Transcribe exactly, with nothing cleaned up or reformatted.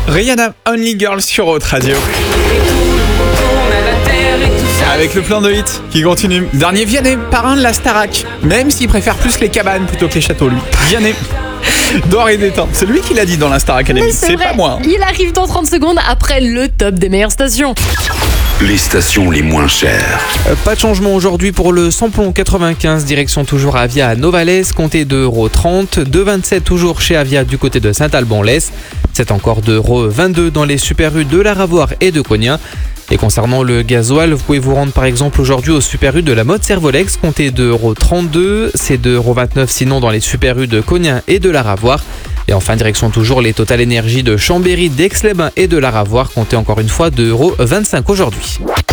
Rihanna, Only Girl sur Haute Radio. Avec le plein de hits qui continue. Dernier Vianney, parrain de la Starac. Même s'il préfère plus les cabanes plutôt que les châteaux, lui. Vianney. D'or et d'étain. C'est lui qui l'a dit dans la Star Academy. Oui, c'est c'est vrai. pas moi. Il arrive dans trente secondes après le top des meilleures stations. Les stations les moins chères. Euh, Pas de changement aujourd'hui pour le samplon quatre-vingt-quinze, direction toujours Avia à Novalaise, comptez deux euros trente, deux euros vingt-sept toujours chez Avia du côté de Saint-Alban-Lès, c'est encore deux euros vingt-deux dans les super U de la Ravoire et de Cognin. Et concernant le gasoil, vous pouvez vous rendre par exemple aujourd'hui au super U de la Motte Servolex, comptez deux euros trente-deux, c'est deux euros vingt-neuf sinon dans les super U de Cognin et de la Ravoire. Et enfin, direction toujours les Total Énergie de Chambéry, d'Aix-les-Bains et de la Ravoire, comptez encore une fois deux euros vingt-cinq aujourd'hui.